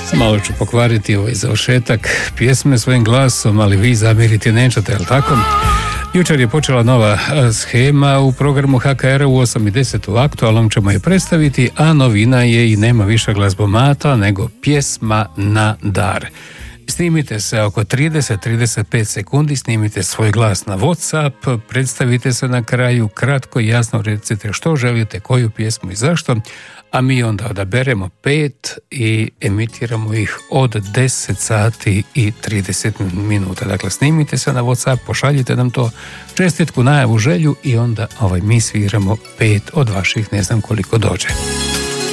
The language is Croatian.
Malo ću pokvariti ovaj završetak pjesme svojim glasom, ali vi zamiriti nećete, jel tako? Jučer je počela nova shema u programu HKR u 8:10 u aktualnom ćemo je predstaviti, a novina je i nema više glazbomata nego pjesma na dar. Snimite se oko 30-35 sekundi, snimite svoj glas na WhatsApp, predstavite se na kraju, kratko i jasno recite što želite, koju pjesmu i zašto, a mi onda odaberemo 5 i emitiramo ih od 10 sati i 30 minuta. Dakle, snimite se na WhatsApp, pošaljite nam to, čestitku, najavu, želju i onda mi sviramo 5 od vaših, ne znam koliko dođe.